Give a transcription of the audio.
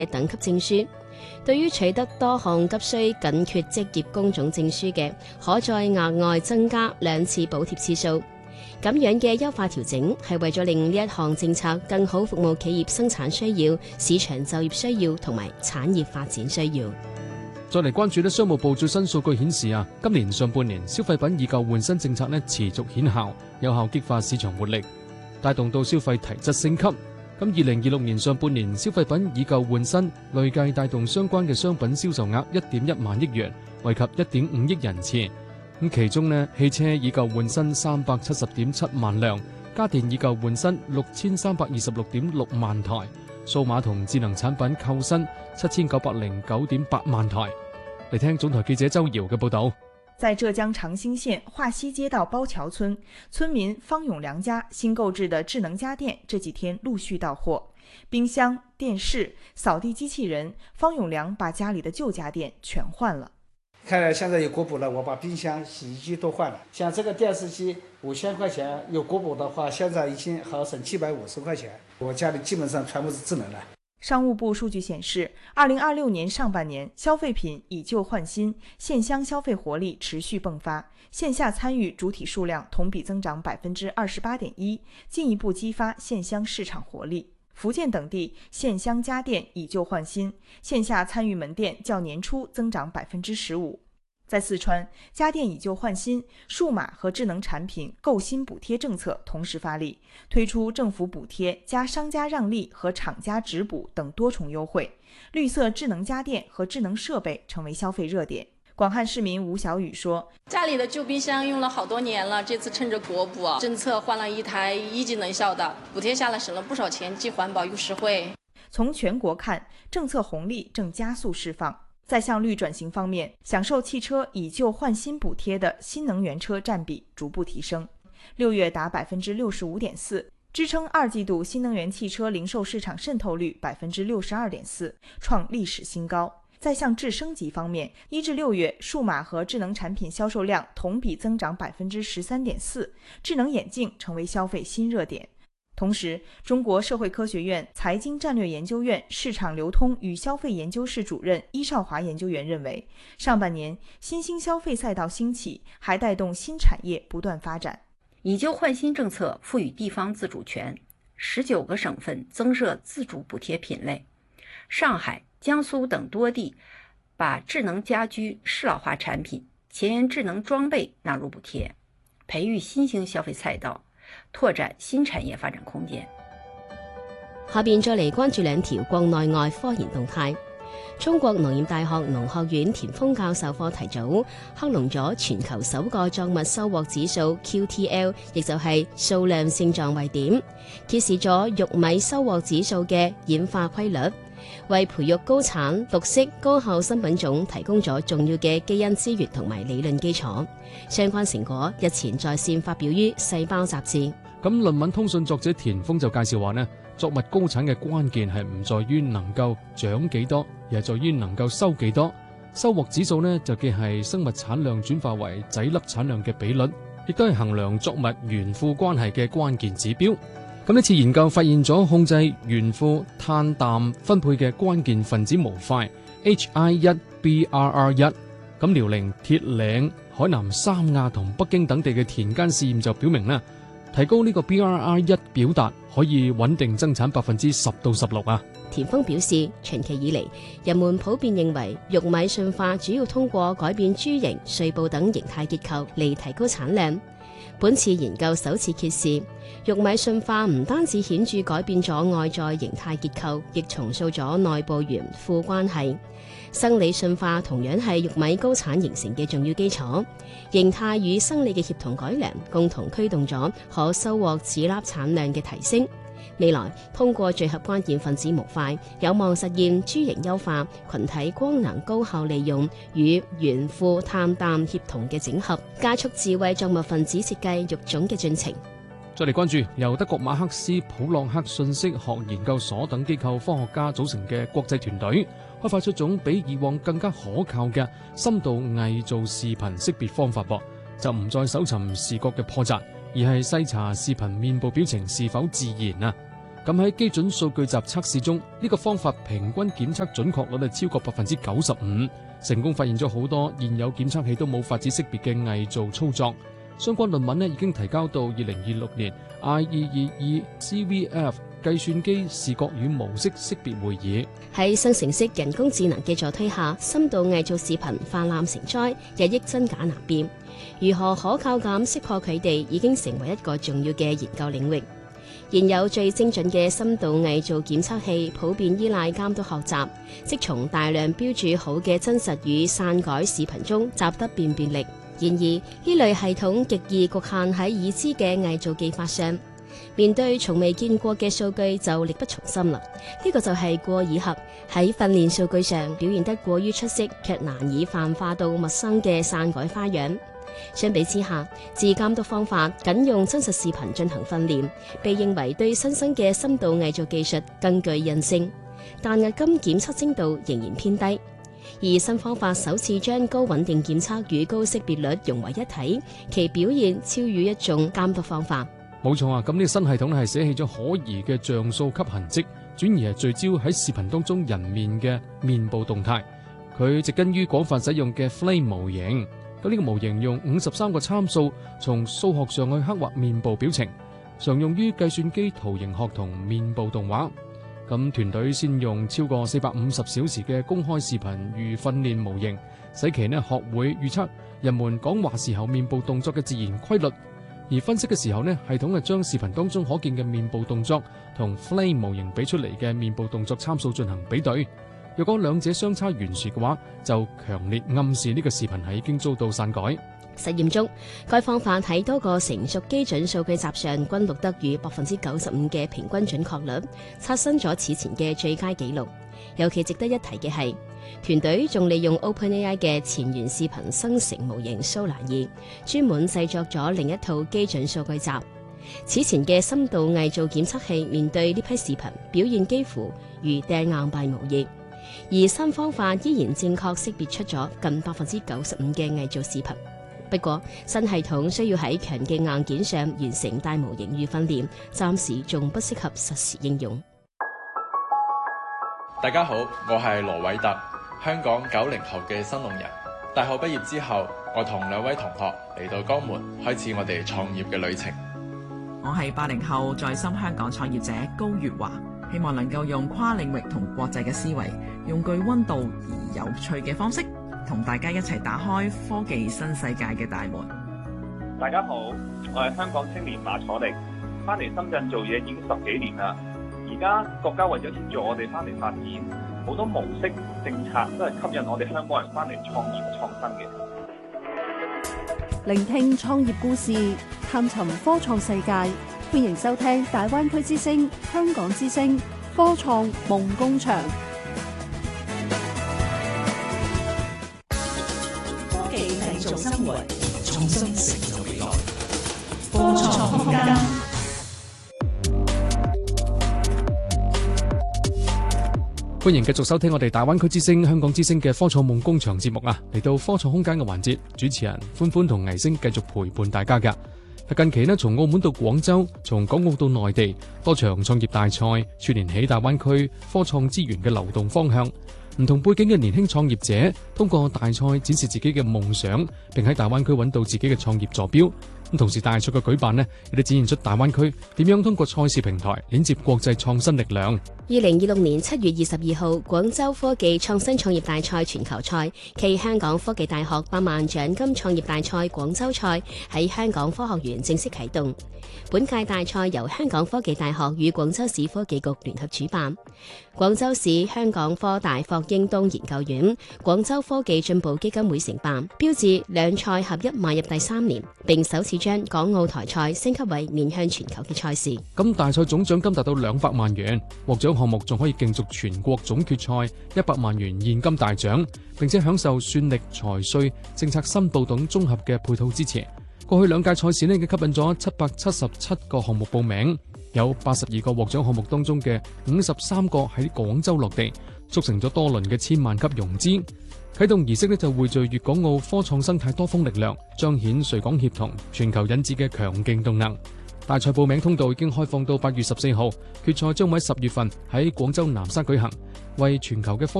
嘅等級證書。對於取得多項急需緊缺職業工種證書嘅，可再額外增加2次補貼次數。咁樣嘅優化調整係為咗令呢一項政策更好服務企業生產需要、市場就業需要同埋產業發展需要。 再嚟關注商務部最新數據顯示今年上半年消費品以舊換新政策持續顯效，有效激發市場活力，帶動到消費提質升級。咁2026年上半年消費品以舊換新累計帶動相關嘅商品銷售額1.1萬億元，惠及1.5億人次。咁其中汽車以舊換新370.7萬輛，家電以舊換新6326.6萬台，數碼同智能產品購新7909.8萬台。嚟聽總台記者周瑤嘅報道。 在浙江長興縣華西街道包橋村，村民方永良家新購置的智能家電這幾天陸續到貨，冰箱、電視、掃地機器人，方永良把家裡的舊家電全換了。 看來現在有國補了，我把冰箱、洗衣機都換了。像這個電視機5000塊錢，有國補的話，現在已經好省750塊錢。我家裡基本上全部是智能了。 商務部數據顯示，2026年上半年消費品以舊換新，線鄉消費活力持續迸發，線下參與主體數量同比增長28.1%，進一步激發線鄉市場活力。福建等地線鄉家電以舊換新，線下參與門店較年初增長15%。在四川，家電以舊換新、數碼和智能產品購新補貼政策同時發力，推出政府補貼加商家讓利和廠家直補等多重優惠，綠色智能家電和智能設備成為消費熱點。廣漢市民吳小雨說： 家裡的舊冰箱用了好多年了，這次趁着國補政策換了一台一級能效的，補貼下來省了不少錢，既環保又實惠。 從全國看，政策紅利正加速釋放。在向綠轉型方面，享受汽車以舊換新補貼的新能源車佔比逐步提升，6月達65.4%，支撐2季度新能源汽車零售市場滲透率62.4%，創歷史新高。在向智升級方面，1至6月數碼和智能產品銷售量同比增長13.4%，智能眼鏡成為消費新熱點。同時，中國社會科學院財經戰略研究院市場流通與消費研究室主任伊少華研究員認為，上半年新興消費賽道興起，還帶動新產業不斷發展。 以舊換新政策賦予地方自主權，19個省份增設自主補貼品類，上海、江蘇等多地把智能家居、適老化產品、前沿智能裝備納入補貼，培育新興消費賽道，拓展新產業發展空間。 下邊再嚟關注2條國內外科研動態。中國農業大學農學院田豐教授課題組克隆咗全球首個作物收穫指數 QTL， 亦就係數量性狀位點，揭示咗玉米收穫指數嘅演化規律，為培育高產、綠色、高效新品種提供咗重要嘅基因資源同埋理論基礎。相關成果日前在線發表於《細胞》雜誌。 咁論文通訊作者田豐就介紹話作物高產嘅關鍵係唔在於能夠長幾多，而係在於能夠收幾多。收穫指數就既係生物產量轉化為仔粒產量嘅比率，亦都係衡量作物園庫關係嘅關鍵指標。咁呢次研究發現咗控制園庫碳氮分配嘅關鍵分子模塊 HI1BRR1。咁遼寧、鐵嶺、海南三亞同北京等地嘅田間試驗就表明提高呢個 BRR1 表達可以穩定增產10%到16%。 田豐表示，長期以嚟，人們普遍認為玉米馴化主要通過改變株型、穗部等形態結構嚟提高產量。本次研究首次揭示，玉米馴化唔單止顯著改變咗外在形態結構，亦重塑咗內部園庫關係。生理馴化同樣係玉米高產形成嘅重要基礎，形態與生理嘅協同改良，共同驅動咗可收穫籽粒產量嘅提升。未來通過聚合關鍵分子模塊，有望實現株型優化、群體光能高效利用與園庫碳氮協同嘅整合，加速智慧作物分子設計育種嘅進程。 再嚟關注由德國馬克斯普洛克信息學研究所等機構科學家組成嘅國際團隊，開發出種比以往更加可靠嘅深度偽造視頻識別方法，就唔再搜尋視覺嘅破綻，而係篩查視頻面部表情是否自然。 咁喺基準數據集測試中，呢個方法平均檢測準確率超過95%，成功發現咗好多現有檢測器都冇法子識別嘅偽造操作。相關論文已經提交到2026年 IEEE CVF 計算機視覺與模式識別會議。 喺生成式人工智能嘅助推下，深度偽造視頻泛濫成災，日益真假難辨。如何可靠咁識破佢哋，已經成為一個重要嘅研究領域。現有最精準嘅深度偽造檢測器普遍依賴監督學習，即從大量標註好嘅真實與篡改視頻中習得辨別力。然而，呢類系統極易局限喺已知嘅偽造技法上，面對從未見過嘅數據就力不從心啦。呢個就係過爾合喺訓練數據上表現得過於出色，卻難以泛化到陌生嘅篡改花樣。相比之下，自監督方法僅用真實視頻進行訓練，被認為對新生嘅深度偽造技術更具韌性，但押金檢測精度仍然偏低。而新方法首次將高穩定檢測與高識別率融為一體，其表現超越一眾監督方法。 冇錯啊，咁呢個新系統係捨棄咗可疑嘅像素級痕跡，轉而係聚焦喺視頻當中人面嘅面部動態。佢植根於廣泛使用嘅 Flame 模型。咁呢個模型用53個參數從數學上去刻畫面部表情，常用於計算機圖形學同面部動畫。咁團隊先用超過450小時嘅公開視頻預訓練模型，使其學會預測人們講話時候面部動作嘅自然規律。而分析嘅時候系統係將視頻當中可見嘅面部動作同 Flame 模型俾出嚟嘅面部動作參數進行比對。若果兩者相差懸殊嘅話，就強烈暗示呢個視頻係已經遭到篡改。 實驗中，該方法喺多個成熟基準數據集上均錄得與95%嘅平均準確率，刷新咗此前嘅最佳紀錄。尤其值得一提嘅係，團隊仲利用 OpenAI 嘅前沿視頻生成模型 Solar 2，專門製作咗另一套基準數據集。此前嘅深度偽造檢測器面對呢批視頻，表現幾乎如掟硬幣無益。而新方法依然正確識別出咗近95%嘅偽造視頻。不過，新系統需要喺強勁硬件上完成大模型預訓練，暫時仲不適合實時應用。 大家好，我係羅偉特，香港90後嘅新農人。大學畢業之後，我同2位同學嚟到江門，開始我哋創業嘅旅程。 我係80後在深香港創業者高月華。希望能夠用跨領域同國際嘅思維，用具溫度而有趣嘅方式，同大家一齊打開科技新世界嘅大門。 大家好，我係香港青年馬楚力，翻嚟深圳做嘢已經10幾年啦。而家國家為咗協助我哋翻嚟發展，好多模式政策都係吸引我哋香港人翻嚟創業創新嘅。 聆聽創業故事，探尋科創世界。歡迎收聽大灣區之聲、香港之聲、科創夢工場。 科技製造生活，創新成就未來。科創空間。 歡迎繼續收聽我哋大灣區之聲、香港之聲嘅科創夢工場節目啊！嚟到科創空間嘅環節，主持人歡歡同倪星繼續陪伴大家㗎。近期從澳門到廣州，從港澳到內地，多場創業大賽串聯起大灣區科創資源嘅流動方向。唔同背景嘅年輕創業者通過大賽展示自己嘅夢想，並喺大灣區揾到自己嘅創業坐標。同時大賽嘅舉辦亦都展現出大灣區點樣通過賽事平台連接國際創新力量。 2026年7月22號，廣州科技創新創業大賽全球賽暨香港科技大學100萬獎金創業大賽廣州賽喺香港科學園正式啟動。本屆大賽由香港科技大學與廣州市科技局聯合主辦，廣州市香港科大霍英東研究院、廣州科技進步基金會承辦，標誌兩賽合一邁入第3年，並首次將港澳台賽升級為面向全球嘅賽事。 咁大賽總獎金達到200萬元，獲獎項目仲可以競逐全國總決賽100萬元現金大獎，並且享受算力、財稅、政策申報等綜合嘅配套支持。過去2屆賽事已經吸引咗777個項目報名，有82個獲獎項目當中嘅53個喺廣州落地，促成咗多輪嘅千萬級融資。啟動儀式就匯聚粵港澳科創生態多峰力量，彰顯穗港協同全球引資嘅強勁動能。 大賽報名通道已經開放到8月14號，決賽將會喺10月份喺廣州南山舉行，為全球嘅科